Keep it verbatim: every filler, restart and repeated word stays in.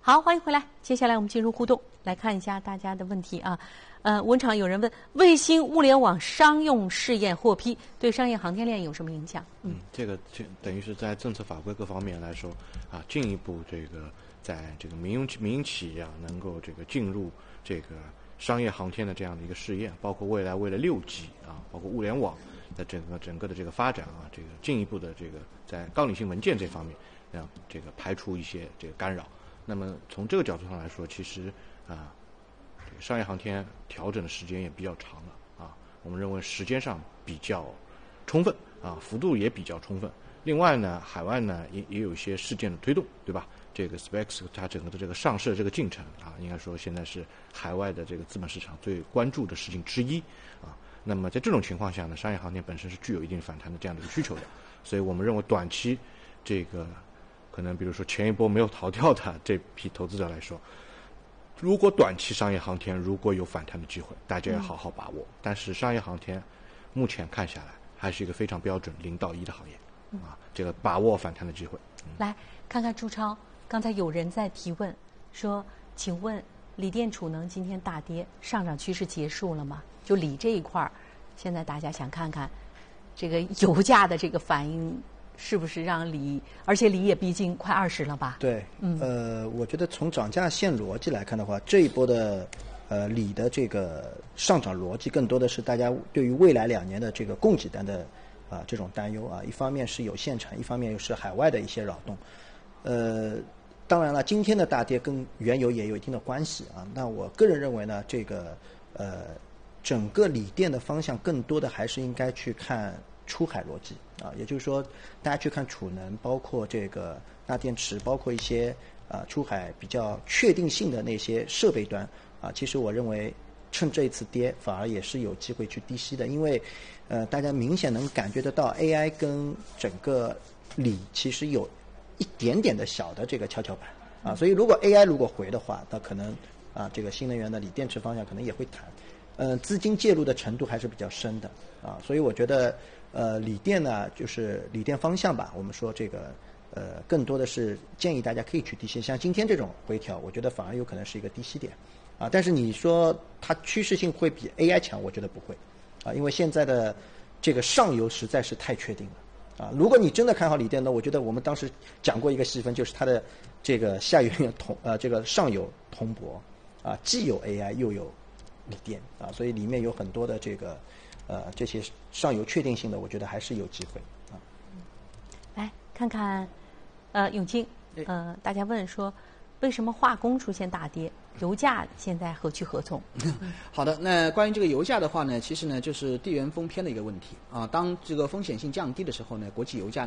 好，欢迎回来。接下来我们进入互动，来看一下大家的问题啊。呃，文场有人问：卫星物联网商用试验获批，对商业航天链有什么影响？ 嗯，这个等于是在政策法规各方面来说啊，进一步这个在这个民营民营企业啊，能够这个进入这个商业航天的这样的一个试验，包括未来为了六 G 啊，包括物联网的整个整个的这个发展啊，这个进一步的这个在纲领性文件这方面，让这个排除一些这个干扰。那么从这个角度上来说，其实啊，这个商业航天调整的时间也比较长了啊。我们认为时间上比较充分啊，幅度也比较充分。另外呢，海外呢也也有一些事件的推动，对吧？这个 SpaceX 它整个的这个上市的这个进程啊，应该说现在是海外的这个资本市场最关注的事情之一啊。那么在这种情况下呢，商业航天本身是具有一定反弹的这样的一个需求的，所以我们认为短期这个可能比如说前一波没有逃掉的这批投资者来说，如果短期商业航天如果有反弹的机会，大家要好好把握。嗯、但是商业航天目前看下来还是一个非常标准零到一的行业、嗯、啊，这个把握反弹的机会。 嗯、来看看朱超，刚才有人在提问说，请问锂电储能今天大跌，上涨趋势结束了吗？就锂这一块儿，现在大家想看看这个油价的这个反应。是不是让锂，而且锂也毕竟快二十了吧？ 对，嗯，呃，我觉得从涨价线逻辑来看的话，这一波的呃锂的这个上涨逻辑，更多的是大家对于未来两年的这个供给端的啊、呃、这种担忧啊。一方面是有限产，一方面又是海外的一些扰动。呃，当然了，今天的大跌跟原油也有一定的关系啊。那我个人认为呢，这个呃整个锂电的方向，更多的还是应该去看出海逻辑啊，也就是说，大家去看储能，包括这个大电池，包括一些啊出海比较确定性的那些设备端啊，其实我认为趁这一次跌，反而也是有机会去低吸的，因为呃大家明显能感觉得到 A I 跟整个锂其实有一点点的小的这个跷跷板啊，所以如果 A I 如果回的话，那可能啊这个新能源的锂电池方向可能也会弹，呃资金介入的程度还是比较深的啊，所以我觉得。呃，锂电呢，就是锂电方向吧。我们说这个，呃，更多的是建议大家可以去低吸，像今天这种回调，我觉得反而有可能是一个低吸点，啊。但是你说它趋势性会比 A I 强，我觉得不会，啊，因为现在的这个上游实在是太确定了，啊。如果你真的看好锂电呢，我觉得我们当时讲过一个细分，就是它的这个下游同呃这个上游铜箔，啊，既有 A I 又有锂电，啊，所以里面有很多的这个。呃，这些上游确定性的，我觉得还是有机会啊。 来看看，呃，永清，呃，大家问说，为什么化工出现大跌？油价现在何去何从？ 好的，那关于这个油价的话呢，其实呢就是地缘风偏的一个问题啊。当这个风险性降低的时候呢，国际油价